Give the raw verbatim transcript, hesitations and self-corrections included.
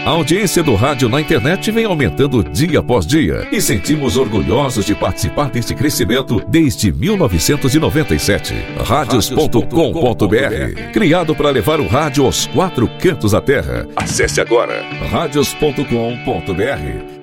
A audiência do rádio na internet vem aumentando dia após dia e sentimos orgulhosos de participar deste crescimento desde mil novecentos e noventa e sete. Rádios ponto com ponto br, criado para levar o rádio aos quatro cantos da terra. Acesse agora rádios ponto com ponto br.